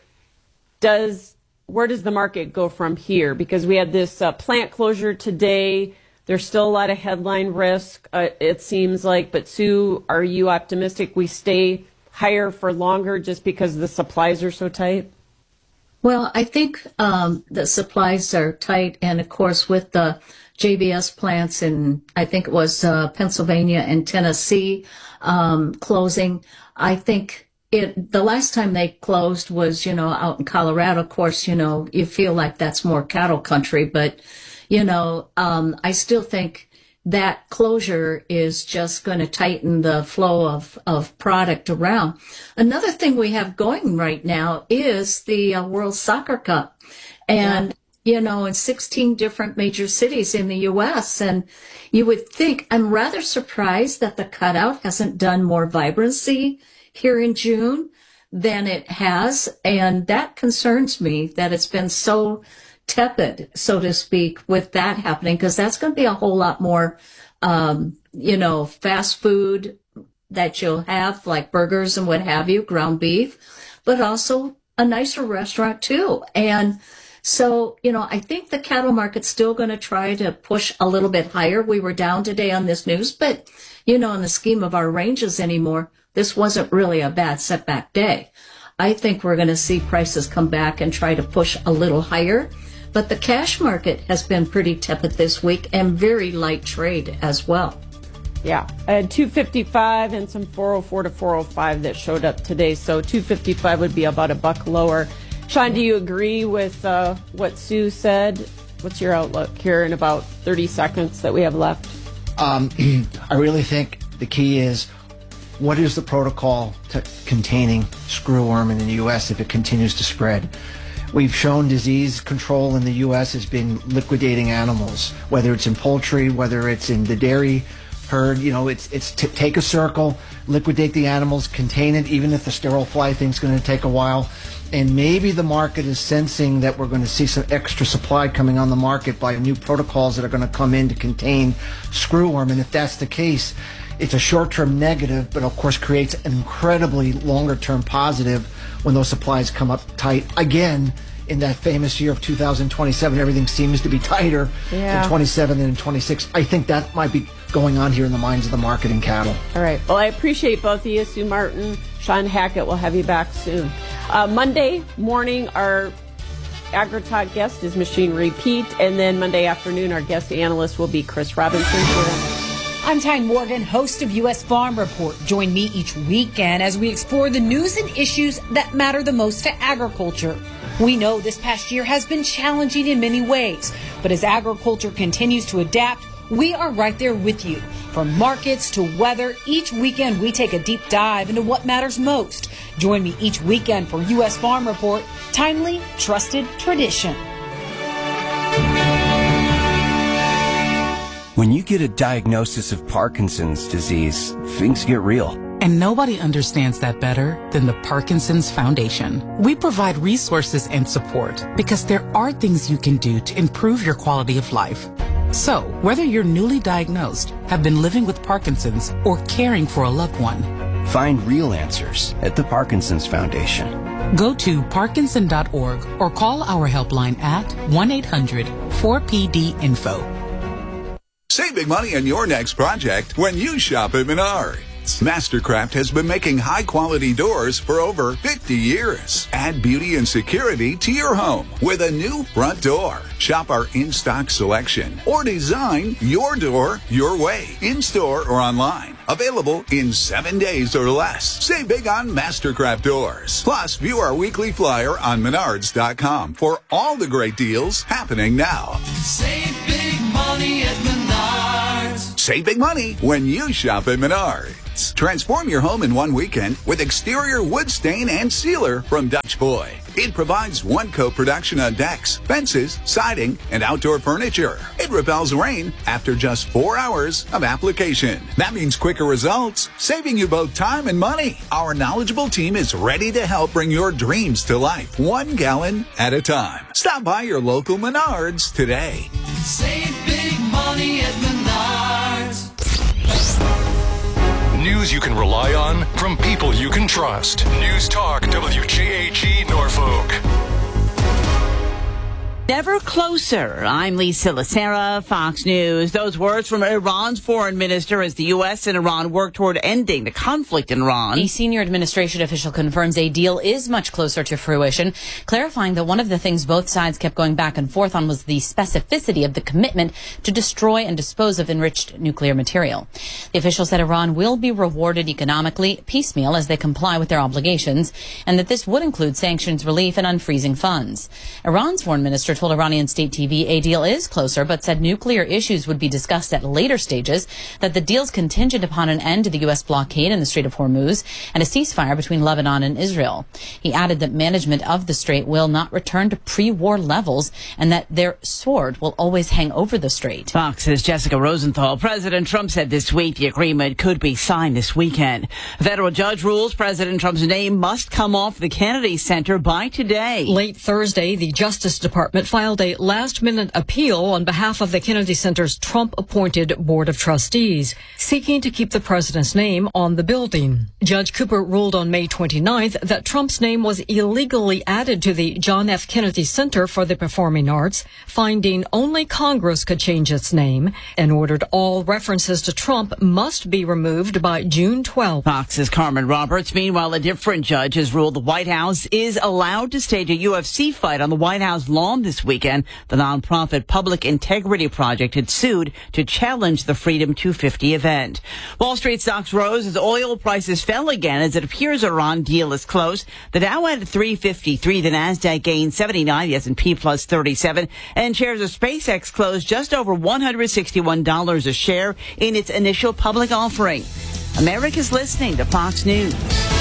Does Where does the market go from here? Because we had this uh, plant closure today. There's still a lot of headline risk, uh, it seems like. But Sue, are you optimistic we stay higher for longer just because the supplies are so tight? Well, I think um, the supplies are tight. And, of course, with the J B S plants in, I think it was uh, Pennsylvania and Tennessee um, closing, I think It, the last time they closed was, you know, out in Colorado. Of course, you know, you feel like that's more cattle country, but, you know, um, I still think that closure is just going to tighten the flow of, of product around. Another thing we have going right now is the uh, World Soccer Cup. And, yeah. you know, in sixteen different major cities in the U S. And you would think, I'm rather surprised that the cutout hasn't done more vibrancy here in June than it has, and that concerns me that it's been so tepid, so to speak, with that happening, because that's going to be a whole lot more, um, you know, fast food that you'll have, like burgers and what have you, ground beef, but also a nicer restaurant too. And so, you know, I think the cattle market's still going to try to push a little bit higher. We were down today on this news, but, you know, in the scheme of our ranges anymore, this wasn't really a bad setback day. I think we're going to see prices come back and try to push a little higher. But the cash market has been pretty tepid this week and very light trade as well. Yeah, I had two fifty-five and some four oh four to four oh five that showed up today. So two fifty-five would be about a buck lower. Sean, do you agree with uh, what Sue said? What's your outlook here in about thirty seconds that we have left? Um, I really think the key is, what is the protocol to containing screwworm in the U S if it continues to spread? We've shown disease control in the U S has been liquidating animals, whether it's in poultry, whether it's in the dairy herd. You know, it's it's to take a circle, liquidate the animals, contain it, even if the sterile fly thing's going to take a while. And maybe the market is sensing that we're going to see some extra supply coming on the market by new protocols that are going to come in to contain screwworm. And if that's the case, it's a short-term negative, but of course creates an incredibly longer-term positive when those supplies come up tight. Again, in that famous year of two thousand twenty-seven, everything seems to be tighter yeah. in twenty-seven and in twenty-six. I think that might be going on here in the minds of the market in cattle. All right. Well, I appreciate both of you, Sue Martin, Sean Hackett. We'll have you back soon. Uh, Monday morning, our AgriTalk guest is Machinery Pete, and then Monday afternoon, our guest analyst will be Chris Robinson. I'm Tyne Morgan, host of U S Farm Report. Join me each weekend as we explore the news and issues that matter the most to agriculture. We know this past year has been challenging in many ways, but as agriculture continues to adapt, we are right there with you. From markets to weather, each weekend we take a deep dive into what matters most. Join me each weekend for U S Farm Report, timely, trusted tradition. When you get a diagnosis of Parkinson's disease, things get real. And nobody understands that better than the Parkinson's Foundation. We provide resources and support because there are things you can do to improve your quality of life. So, whether you're newly diagnosed, have been living with Parkinson's, or caring for a loved one, find real answers at the Parkinson's Foundation. Go to Parkinson dot org or call our helpline at one eight hundred four P D info. Save big money on your next project when you shop at Menards. Menards. Mastercraft has been making high-quality doors for over fifty years. Add beauty and security to your home with a new front door. Shop our in-stock selection or design your door your way, in-store or online. Available in seven days or less. Save big on Mastercraft doors. Plus, view our weekly flyer on menards dot com for all the great deals happening now. Save big money at Menards. Save big money when you shop at Menards. Transform your home in one weekend with exterior wood stain and sealer from Dutch Boy. It provides one-coat protection on decks, fences, siding, and outdoor furniture. It repels rain after just four hours of application. That means quicker results, saving you both time and money. Our knowledgeable team is ready to help bring your dreams to life, one gallon at a time. Stop by your local Menards today. Save big money at Menards. News you can rely on from people you can trust. News Talk W J A G Norfolk. Never closer. I'm Lisa Lacera, Fox News. Those words from Iran's foreign minister as the U S and Iran work toward ending the conflict in Iran. A senior administration official confirms a deal is much closer to fruition, clarifying that one of the things both sides kept going back and forth on was the specificity of the commitment to destroy and dispose of enriched nuclear material. The official said Iran will be rewarded economically piecemeal as they comply with their obligations, and that this would include sanctions relief and unfreezing funds. Iran's foreign minister told Iranian state T V a deal is closer, but said nuclear issues would be discussed at later stages, that the deal's contingent upon an end to the U S blockade in the Strait of Hormuz and a ceasefire between Lebanon and Israel. He added that management of the strait will not return to pre-war levels and that their sword will always hang over the strait. Fox's Jessica Rosenthal. President Trump said this week the agreement could be signed this weekend. A federal judge rules President Trump's name must come off the Kennedy Center by today. Late Thursday, the Justice Department filed a last-minute appeal on behalf of the Kennedy Center's Trump-appointed Board of Trustees, seeking to keep the president's name on the building. Judge Cooper ruled on May twenty-ninth that Trump's name was illegally added to the John F. Kennedy Center for the Performing Arts, finding only Congress could change its name, and ordered all references to Trump must be removed by June twelfth. Fox's Carmen Roberts. Meanwhile, a different judge has ruled the White House is allowed to stage a U F C fight on the White House lawn this weekend. The nonprofit Public Integrity Project had sued to challenge the Freedom two fifty event. Wall Street stocks rose as oil prices fell again as it appears Iran deal is close. The Dow at three fifty-three, the Nasdaq gained seventy-nine, the S and P plus thirty-seven, and shares of SpaceX closed just over one hundred sixty-one dollars a share in its initial public offering. America's listening to Fox News.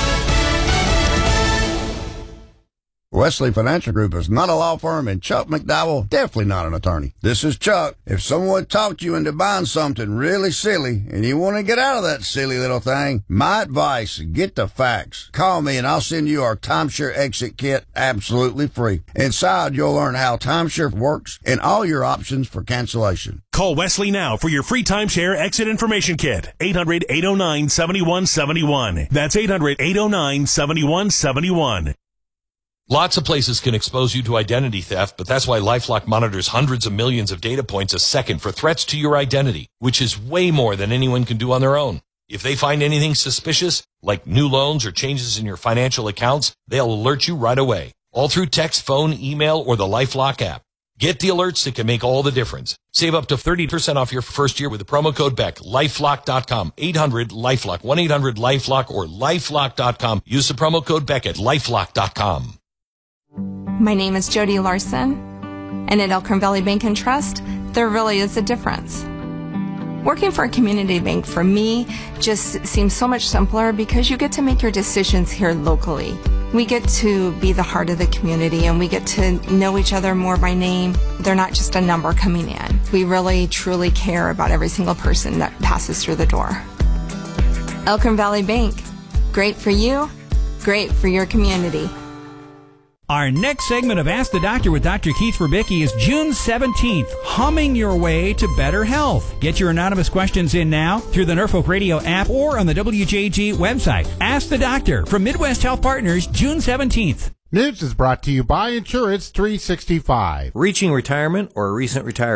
Wesley Financial Group is not a law firm, and Chuck McDowell definitely not an attorney. This is Chuck. If someone talked you into buying something really silly and you want to get out of that silly little thing, my advice, get the facts. Call me and I'll send you our timeshare exit kit absolutely free. Inside, you'll learn how timeshare works and all your options for cancellation. Call Wesley now for your free timeshare exit information kit. eight hundred, eight oh nine, seven one seven one. That's eight hundred, eight oh nine, seven one seven one. Lots of places can expose you to identity theft, but that's why LifeLock monitors hundreds of millions of data points a second for threats to your identity, which is way more than anyone can do on their own. If they find anything suspicious, like new loans or changes in your financial accounts, they'll alert you right away, all through text, phone, email, or the LifeLock app. Get the alerts that can make all the difference. Save up to thirty percent off your first year with the promo code B E C K. LifeLock dot com. eight hundred LifeLock. one eight hundred LifeLock or LifeLock dot com. Use the promo code B E C K at LifeLock dot com. My name is Jody Larson, and at Elkhorn Valley Bank and Trust, there really is a difference. Working for a community bank for me just seems so much simpler because you get to make your decisions here locally. We get to be the heart of the community and we get to know each other more by name. They're not just a number coming in. We really truly care about every single person that passes through the door. Elkhorn Valley Bank, great for you, great for your community. Our next segment of Ask the Doctor with Doctor Keith Verbicki is June seventeenth, humming your way to better health. Get your anonymous questions in now through the Norfolk Radio app or on the W J G website. Ask the Doctor from Midwest Health Partners, June seventeenth. News is brought to you by Insurance three sixty-five. Reaching retirement or a recent retiree?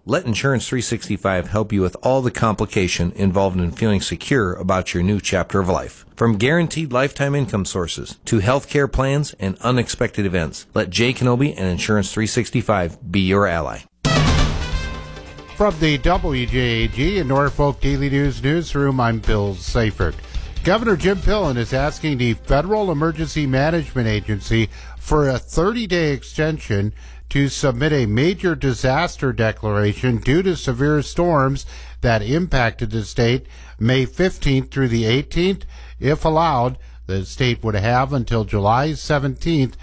Let Insurance three sixty-five help you with all the complication involved in feeling secure about your new chapter of life. From guaranteed lifetime income sources to healthcare plans and unexpected events, let Jay Kenobi and Insurance three sixty-five be your ally. From the W J A G and Norfolk Daily News Newsroom, I'm Bill Seifert. Governor Jim Pillen is asking the Federal Emergency Management Agency for a thirty-day extension to submit a major disaster declaration due to severe storms that impacted the state May fifteenth through the eighteenth. If allowed, the state would have until July seventeenth